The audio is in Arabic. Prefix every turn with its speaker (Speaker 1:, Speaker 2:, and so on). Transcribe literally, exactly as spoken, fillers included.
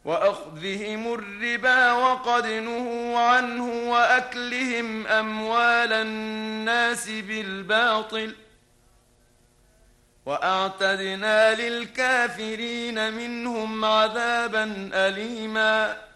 Speaker 1: وأخذهم الربا وقد نهوا عنه وأكلهم أموال الناس بالباطل وأعتدنا للكافرين منهم عذابا أليما